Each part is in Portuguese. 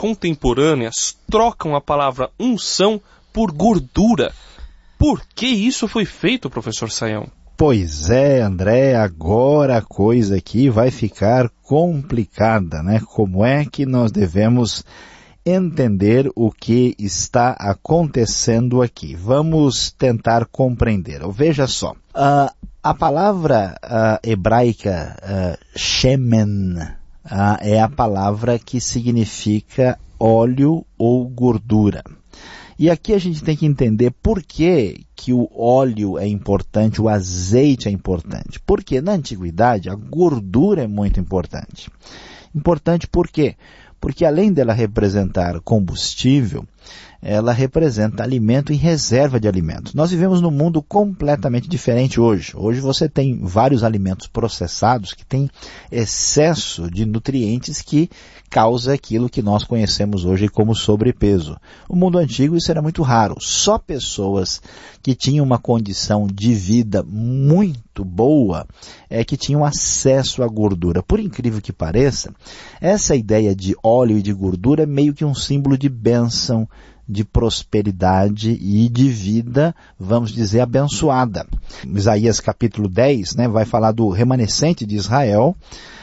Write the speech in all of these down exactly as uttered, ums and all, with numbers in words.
contemporâneas trocam a palavra unção por gordura. Por que isso foi feito, professor Sayão? Pois é, André, agora a coisa aqui vai ficar complicada, né? Como é que nós devemos entender o que está acontecendo aqui? Vamos tentar compreender. Veja só, uh, a palavra uh, hebraica uh, shemen uh, é a palavra que significa óleo ou gordura. E aqui a gente tem que entender por que, que o óleo é importante, o azeite é importante. Porque na antiguidade a gordura é muito importante. Importante por quê? Porque além dela representar combustível, ela representa alimento e reserva de alimentos. Nós vivemos num mundo completamente diferente hoje. Hoje você tem vários alimentos processados que têm excesso de nutrientes que causa aquilo que nós conhecemos hoje como sobrepeso. No mundo antigo isso era muito raro. Só pessoas que tinham uma condição de vida muito boa é que tinham acesso à gordura. Por incrível que pareça, essa ideia de óleo e de gordura é meio que um símbolo de bênção, de prosperidade e de vida, vamos dizer, abençoada. Isaías capítulo dez, né, vai falar do remanescente de Israel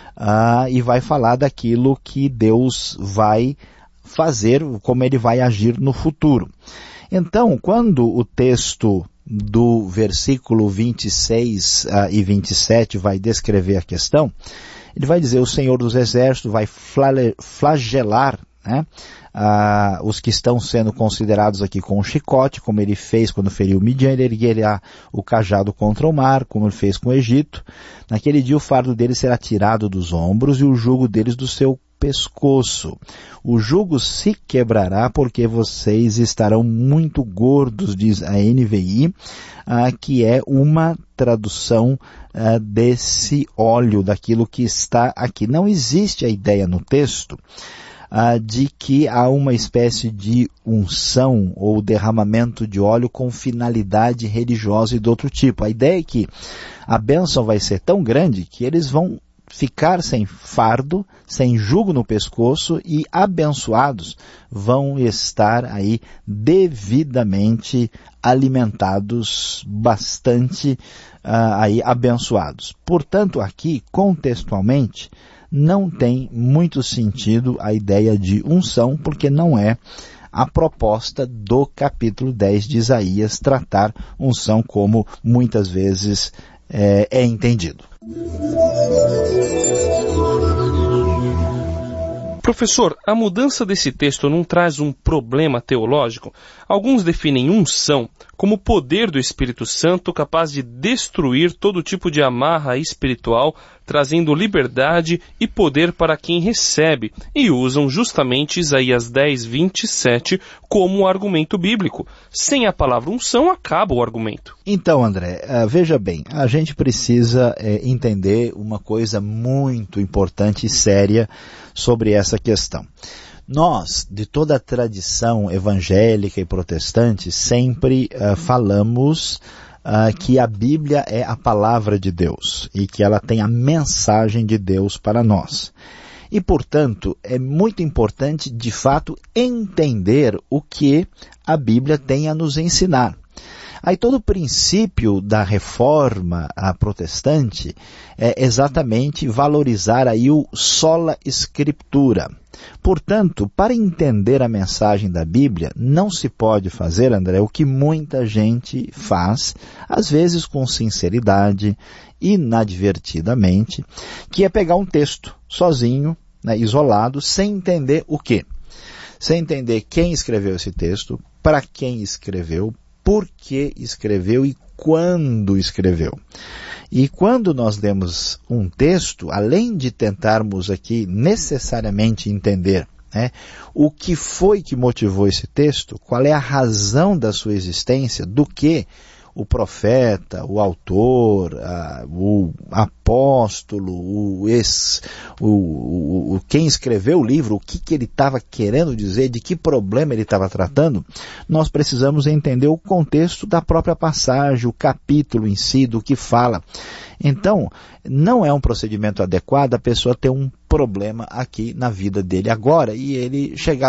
uh, e vai falar daquilo que Deus vai fazer, como ele vai agir no futuro. Então, quando o texto do versículo vinte e seis uh, e vinte e sete vai descrever a questão, ele vai dizer, o Senhor dos Exércitos vai flagelar, né, Ah, os que estão sendo considerados aqui com o chicote, como ele fez quando feriu Midian, ele erguerá o cajado contra o mar, como ele fez com o Egito. Naquele dia o fardo deles será tirado dos ombros e o jugo deles do seu pescoço. O jugo se quebrará porque vocês estarão muito gordos, diz a N V I, ah, que é uma tradução ah, desse óleo, daquilo que está aqui. Não existe a ideia no texto Uh, de que há uma espécie de unção ou derramamento de óleo com finalidade religiosa e de outro tipo. A ideia é que a bênção vai ser tão grande que eles vão ficar sem fardo, sem jugo no pescoço e abençoados vão estar aí devidamente alimentados, bastante uh, aí abençoados. Portanto, aqui, contextualmente, não tem muito sentido a ideia de unção, porque não é a proposta do capítulo dez de Isaías tratar unção como muitas vezes é, é entendido. Professor, a mudança desse texto não traz um problema teológico? Alguns definem unção como o poder do Espírito Santo capaz de destruir todo tipo de amarra espiritual, trazendo liberdade e poder para quem recebe, e usam justamente Isaías dez, vinte e sete como argumento bíblico. Sem a palavra unção, acaba o argumento. Então, André, uh, veja bem, a gente precisa uh, entender uma coisa muito importante e séria sobre essa questão. Nós, de toda a tradição evangélica e protestante, sempre uh, falamos uh, que a Bíblia é a palavra de Deus e que ela tem a mensagem de Deus para nós. E, portanto, é muito importante, de fato, entender o que a Bíblia tem a nos ensinar. Aí todo o princípio da reforma a protestante é exatamente valorizar aí o sola scriptura. Portanto, para entender a mensagem da Bíblia, não se pode fazer, André, o que muita gente faz, às vezes com sinceridade, inadvertidamente, que é pegar um texto sozinho, né, isolado, sem entender o quê? Sem entender quem escreveu esse texto, para quem escreveu, por que escreveu e quando escreveu. E quando nós lemos um texto, além de tentarmos aqui necessariamente entender, né, o que foi que motivou esse texto, qual é a razão da sua existência, do que o profeta, o autor, a, o apóstolo, o, ex, o, o, quem escreveu o livro, o que, que ele estava querendo dizer, de que problema ele estava tratando, nós precisamos entender o contexto da própria passagem, o capítulo em si, do que fala. Então, não é um procedimento adequado a pessoa ter um problema aqui na vida dele agora e ele chegar